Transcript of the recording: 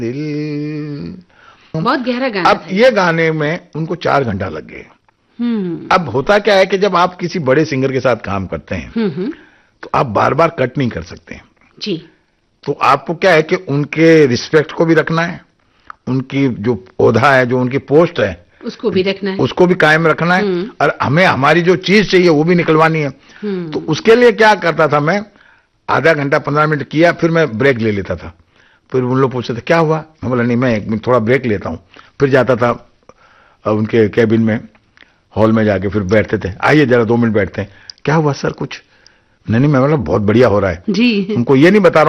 दिल। बहुत गहरा गाना अब था। ये गाने में उनको 4 घंटा लग गए। अब होता क्या है कि जब आप किसी बड़े सिंगर के साथ काम करते हैं तो आप बार बार कट नहीं कर सकते जी। तो आपको क्या है कि उनके रिस्पेक्ट को भी रखना है, उनकी जो ओहदा है, जो उनकी पोस्ट है उसको भी रखना है, उसको भी कायम रखना है, और हमें हमारी जो चीज चाहिए वो भी निकलवानी है। तो उसके लिए क्या करता था मैं, आधा घंटा 15 मिनट किया, फिर मैं ब्रेक ले लेता था। फिर उन लोग पूछते थे क्या हुआ, मैं बोला नहीं मैं 1 मिनट थोड़ा ब्रेक लेता हूँ। फिर जाता था उनके कैबिन में, हॉल में जाके फिर बैठते थे, आइए जरा 2 मिनट बैठते हैं। क्या हुआ सर कुछ? नहीं मैं बोला बहुत बढ़िया हो रहा है जी। उनको ये नहीं बता रहा